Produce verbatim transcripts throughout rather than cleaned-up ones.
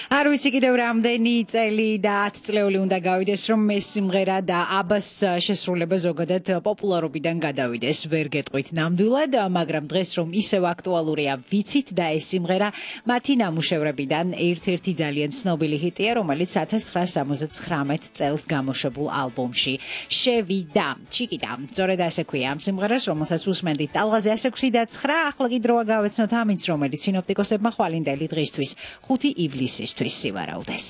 არ ვიცი კიდევ რამდენი წელი და ათი წლეული უნდა გავიდეს, რომ ეს სიმღერა და აბას შესრულება ზოგადად პოპულარობიდან გადავიდეს. ვერ გეტყვით ნამდვილად, მაგრამ დღეს რომ ისევ აქტუალურია ვიცით და ეს სიმღერა მათი ნამუშევრებიდან ერთ-ერთი ძალიან ცნობილი ჰიტია, რომელიც ათას ცხრაას სამოცდათხრამეტ წელს გამოშვებულ ალბომში შევიდა. ჩიკიტა, სწორედ ასე ქვია ამ სიმღერას, რომელსაც უსმენდით ტალღაზე ასე ოცი და ცხრა. ახლა კი დროა გავეცნოთ ამინდს, რომელიც სინოპტიკოსებმა ხვალინდელი დღისთვის ხუთი ივლისისთვის სივარაუდეს.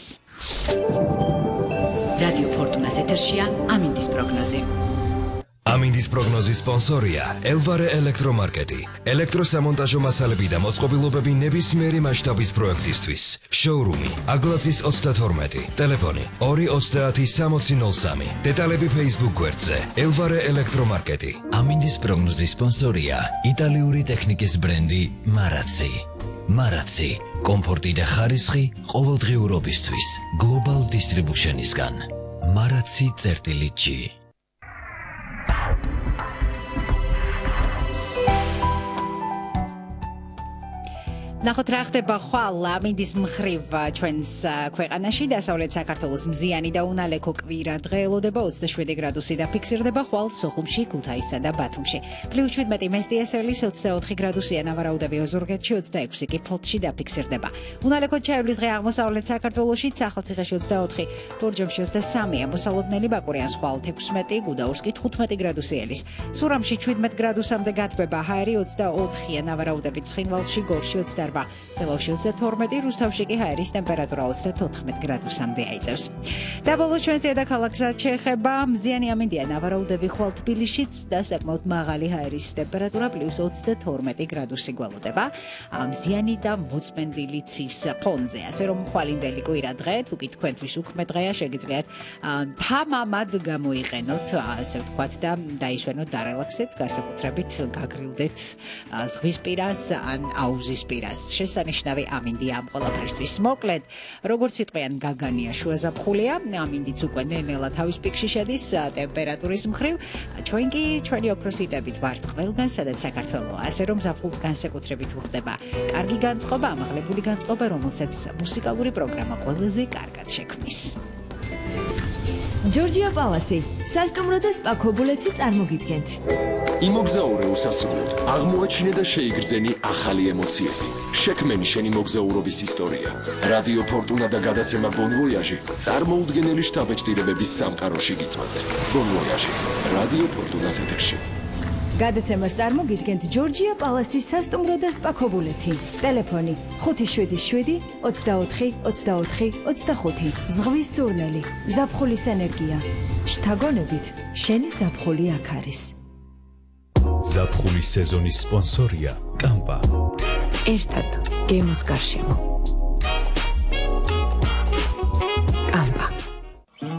რადიო ფორტუნას ეთერშია ამინდის პროგნოზი. ამინდის პროგნოზის სპონსორია ელვარე ელექტრომარკეტი. ელექტროსამონტაჟო მასალები და მოწყობილობები ნებისმიერი მასშტაბის პროექტისთვის. შოურუმი აგლაცის ოცდათორმეტი, ტელეფონი ორი ოცდაათი სამოცი ნოლ სამი. დეტალები Facebook გვერდზე ელვარე ელექტრომარკეტი. ამინდის პროგნოზის სპონსორია იტალიური ტექნიკის ბრენდი მარაცი. მარაცი, კომფორტი და ხარისხი ყოველდღიურობისთვის Global Distribution-ისგან. მარაცი წერტილი ჯი. ნახოთ რა ხდება ხვალ ამინდის მხრივ ჩვენს ქვეყანაში. დასავლეთ საქართველოს მზიანი და უნალექო კვირა დღე ელოდება ოცდაშვიდი გრადუსი და ფიქსირდება ხვალ სოხუმში, ქუთაისსა და ბათუმში. პლუს შვიდმეტი მესტიესელის ოცდაოთხი გრადუსია, ნავარაუდები ოზურგეთში ოცდაექვსი კი ფოთში დაფიქსირდება. უნალექო ჩაივლის დღე აღმოსავლეთ საქართველოში, ახალციხეში ოცდაოთხი, თურჯომში ოცდასამი, მოსალოდნელი ბაკურიანს ხვალ ექვსმეტი, გუდაურსკი თხუთმეტი გრადუსი ელის. სურამში შვიდმეტ გრადუსამდე გათბება, ჰაერი ოცდაოთხია, ნავარაუდები ცხინვალში, გორში ოცდაათი, ბელავში ოცდათორმეტი, რუსთავში კი ჰაერის ტემპერატურა ოცდათოთხმეტ გრადუსამდე აიწევს. და ბოლოს ჩვენს დედაქალაქსაც შეეხება მზიანი ამინდია, ნავარაუდები ხვალ თბილისშიც და საკმაოდ მაღალი ჰაერის ტემპერატურა პლუს ოცდათორმეტი გრადუსი გველოდება. მზიანი და მოწმენდილი ცის ფონზე, ასე რომ ხვალინდელი კვირა დღე, თუ კი თქვენთვის უქმე დღეა, შეგიძლიათ თამამად გამოიყენოთ, ასე ვთქვათ და დაისვენოთ, დარელაქსეთ, განსაკუთრებით გაგრილდეთ ზღვისპირას ან აუზისპირას. შესანიშნავი ამინდია ამ ყველაფერთვის. მოკლედ, როგორც იტყვიან, გაგანია შუაზაფხულია, ამინდიც უკვე ნელ-ნელა თავის პიკში შედის ტემპერატურის მხრივ. ჩვენ კი ჩვენი ოქროსიტებით ვართ ყველგან, სადაც საქართველოა, ასე რომ ზაფხულს განსაკუთრებით უხდება. კარგი განწყობა, ამაღლებული განწყობა, რომელსაც მუსიკალური პროგრამა ყველაზე კარგად შექმნის. ჯორჯია პალასი, სასტუმრო და სპა ქობულეთი წარმოგიდგენთ. იმოგზაურე უსასრულოდ, აღმოაჩინე და შეიგრძენი ახალი ემოციები. შექმენი შენი მოგზაურობის ისტორია. რადიო ფორტუნა და გადაცემა Bon Voyage წარმოუდგენელი შთაბეჭდილებების სამყაროში გიწვევთ. Bon Voyage, რადიო ფორტუნას ეთერში. გადაცემას წარმოგიდგენთ ჯორჯია პალასის სასტუმრო და სპა ქობულეთი. ტელეფონი ხუთი შვიდი შვიდი ოცდაოთხი ოცდაოთხი ოცდახუთი. ზღვის სურნელი, ზაფხულის ენერგია. შთაგონებით, შენი ზაფხული აქ არის. ზაფხულის სეზონის სპონსორია კამპა. ერთად გემოს გარშემო.